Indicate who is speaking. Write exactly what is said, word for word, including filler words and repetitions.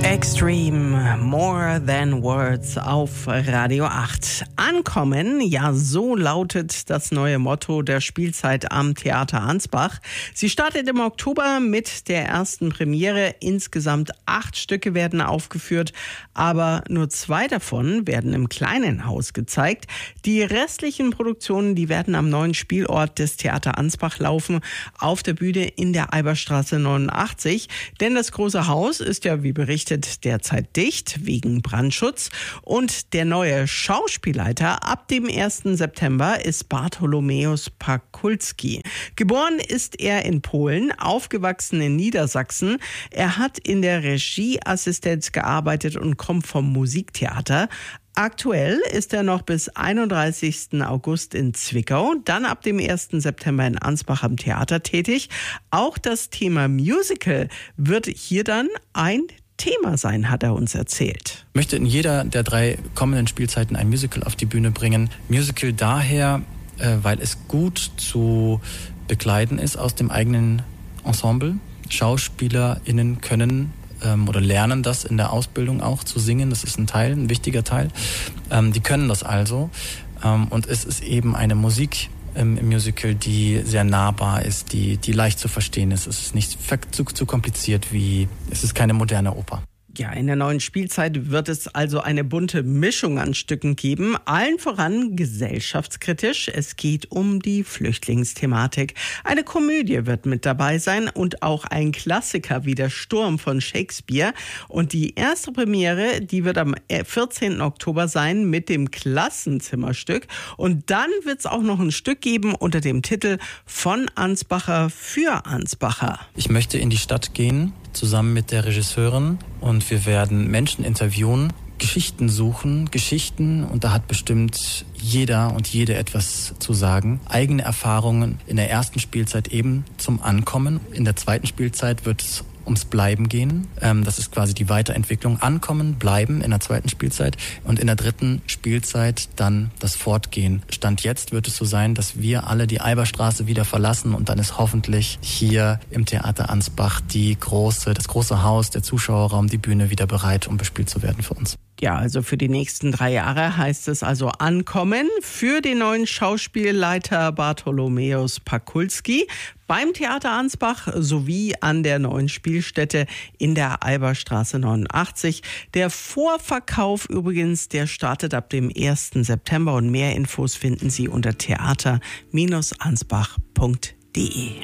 Speaker 1: Extreme, More Than Words auf Radio acht. Ankommen, ja, so lautet das neue Motto der Spielzeit am Theater Ansbach. Sie startet im Oktober mit der ersten Premiere. Insgesamt acht Stücke werden aufgeführt, aber nur zwei davon werden im kleinen Haus gezeigt. Die restlichen Produktionen, die werden am neuen Spielort des Theater Ansbach laufen, auf der Bühne in der Eiberstraße neunundachtzig. Denn das große Haus ist ja, wie berichtet, derzeit dicht wegen Brandschutz, und der neue Schauspielleiter ab dem ersten September ist Bartholomäus Pakulski. Geboren ist er in Polen, aufgewachsen in Niedersachsen. Er hat in der Regieassistenz gearbeitet und kommt vom Musiktheater. Aktuell ist er noch bis einunddreißigsten August in Zwickau, dann ab dem ersten September in Ansbach am Theater tätig. Auch das Thema Musical wird hier dann ein Thema sein, hat er uns erzählt.
Speaker 2: Ich möchte in jeder der drei kommenden Spielzeiten ein Musical auf die Bühne bringen. Musical daher, äh, weil es gut zu begleiten ist aus dem eigenen Ensemble. SchauspielerInnen können ähm, oder lernen das in der Ausbildung auch zu singen. Das ist ein Teil, ein wichtiger Teil. Ähm, die können das also. Ähm, und es ist eben eine Musik im Musical, die sehr nahbar ist, die, die leicht zu verstehen ist. Es ist nicht zu, zu kompliziert, wie es ist keine moderne Oper.
Speaker 1: Ja, in der neuen Spielzeit wird es also eine bunte Mischung an Stücken geben, allen voran gesellschaftskritisch. Es geht um die Flüchtlingsthematik. Eine Komödie wird mit dabei sein und auch ein Klassiker wie der Sturm von Shakespeare. Und die erste Premiere, die wird am vierzehnten Oktober sein mit dem Klassenzimmerstück. Und dann wird es auch noch ein Stück geben unter dem Titel Von Ansbacher für Ansbacher.
Speaker 2: Ich möchte in die Stadt gehen, zusammen mit der Regisseurin, und wir werden Menschen interviewen, Geschichten suchen, Geschichten, und da hat bestimmt jeder und jede etwas zu sagen. Eigene Erfahrungen in der ersten Spielzeit eben zum Ankommen. In der zweiten Spielzeit wird es ums Bleiben gehen. Ähm, das ist quasi die Weiterentwicklung. Ankommen, bleiben in der zweiten Spielzeit, und in der dritten Spielzeit dann das Fortgehen. Stand jetzt wird es so sein, dass wir alle die Eiberstraße wieder verlassen, und dann ist hoffentlich hier im Theater Ansbach die große, das große Haus, der Zuschauerraum, die Bühne wieder bereit, um bespielt zu werden für uns.
Speaker 1: Ja, also für die nächsten drei Jahre heißt es also Ankommen für den neuen Schauspielleiter Bartholomäus Pakulski beim Theater Ansbach sowie an der neuen Spielstätte in der Eiberstraße neunundachtzig. Der Vorverkauf übrigens, der startet ab dem ersten September, und mehr Infos finden Sie unter theater Bindestrich ansbach punkt de.